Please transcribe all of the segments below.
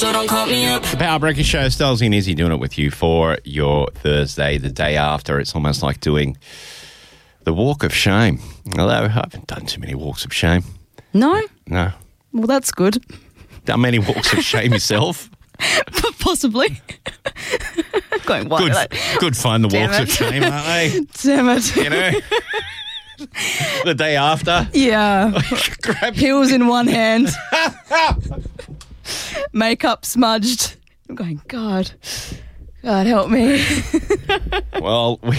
so don't call me up. The Power Breaker Show, Stolzy and Izzy doing it with you for your Thursday, the day after. It's almost like doing the walk of shame. Although I haven't done too many walks of shame. No? No. Well, that's good. Done many walks of shame yourself? Possibly. Going wild. Good fun, the Damn walks it. of shame, aren't they? Damn it. You know? The day after. Yeah. Grab Pills in one hand. Makeup smudged. I'm going, God help me. Well, we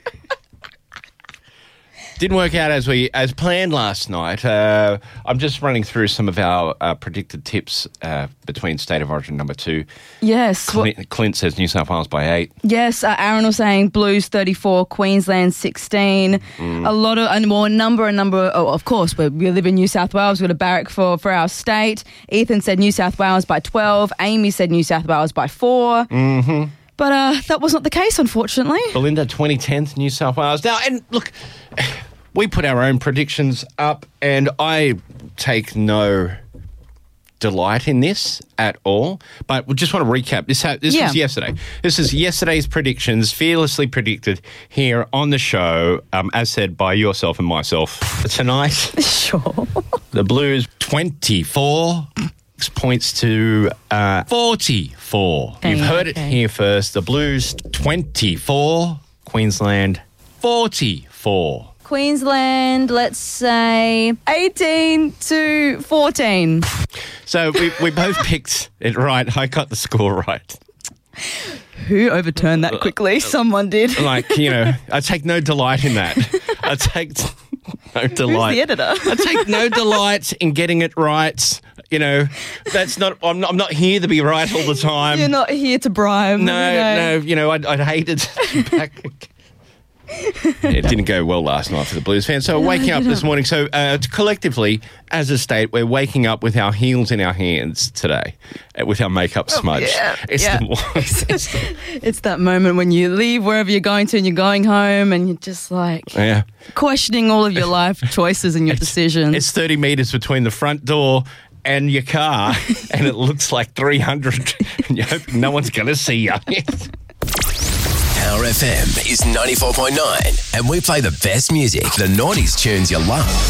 didn't work out as planned last night. I'm just running through some of our predicted tips between State of Origin number 2. Yes. Clint says New South Wales by 8. Yes, Aaron was saying Blues 34, Queensland 16. A lot of, and more number. Oh, of course, we live in New South Wales. We've got a barrack for our state. Ethan said New South Wales by 12. Amy said New South Wales by 4. Mm-hmm. But that was not the case, unfortunately. Belinda, 2010th, New South Wales. Now, and look, we put our own predictions up, and I take no delight in this at all. But we just want to recap. This was yesterday. This is yesterday's predictions, fearlessly predicted here on the show, as said by yourself and myself. Tonight, Sure. the Blues 24 points to 44. You've heard it here first. The Blues 24, Queensland 44. Queensland, let's say 18 to 14. So we both picked it right. I got the score right. Who overturned that quickly? Someone did. Like, you know, I take no delight in that. I take no delight. Who's the editor? I take no delight in getting it right. You know, that's not. I'm not here to be right all the time. You're not here to bribe. No. You know, I'd hate it. It didn't go well last night for the Blues fans. So we're waking up this morning. So collectively, as a state, we're waking up with our heels in our hands today, with our makeup smudged. It's that moment when you leave wherever you're going to and you're going home and you're just like questioning all of your life choices and your decisions. It's 30 metres between the front door and your car, and it looks like 300, and you're hoping no one's going to see you. Power FM is 94.9, and we play the best music, the 90s tunes you love.